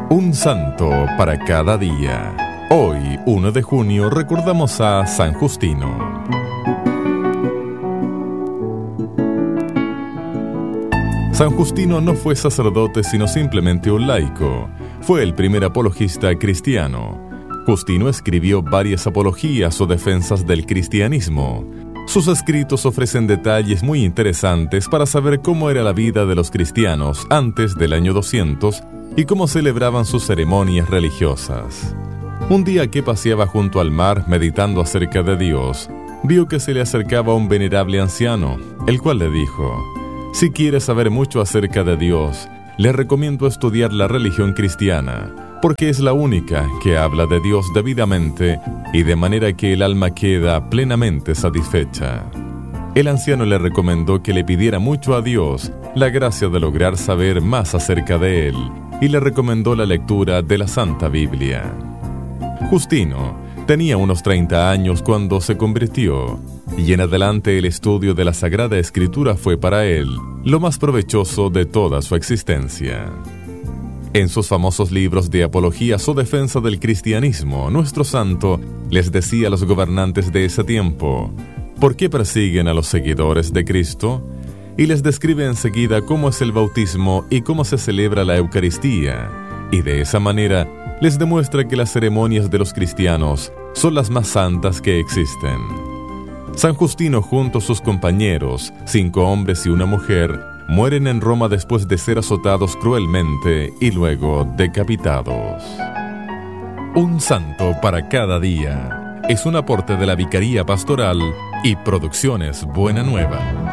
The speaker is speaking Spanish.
Un santo para cada día. Hoy, 1 de junio, recordamos a San Justino. San Justino no fue sacerdote, sino simplemente un laico. Fue el primer apologista cristiano. Justino escribió varias apologías o defensas del cristianismo. Sus escritos ofrecen detalles muy interesantes para saber cómo era la vida de los cristianos antes del año 200 y cómo celebraban sus ceremonias religiosas. Un día que paseaba junto al mar meditando acerca de Dios, vio que se le acercaba un venerable anciano, el cual le dijo: «Si quieres saber mucho acerca de Dios, le recomiendo estudiar la religión cristiana, porque es la única que habla de Dios debidamente y de manera que el alma queda plenamente satisfecha». El anciano le recomendó que le pidiera mucho a Dios la gracia de lograr saber más acerca de Él, y le recomendó la lectura de la Santa Biblia. Justino tenía unos 30 años cuando se convirtió, y en adelante el estudio de la Sagrada Escritura fue para él lo más provechoso de toda su existencia. En sus famosos libros de apologías o defensa del cristianismo, nuestro santo les decía a los gobernantes de ese tiempo: ¿por qué persiguen a los seguidores de Cristo? Y les describe enseguida cómo es el bautismo y cómo se celebra la Eucaristía, y de esa manera les demuestra que las ceremonias de los cristianos son las más santas que existen. San Justino junto a sus compañeros, 5 hombres y una mujer, mueren en Roma después de ser azotados cruelmente y luego decapitados. Un santo para cada día es un aporte de la Vicaría Pastoral y Producciones Buena Nueva.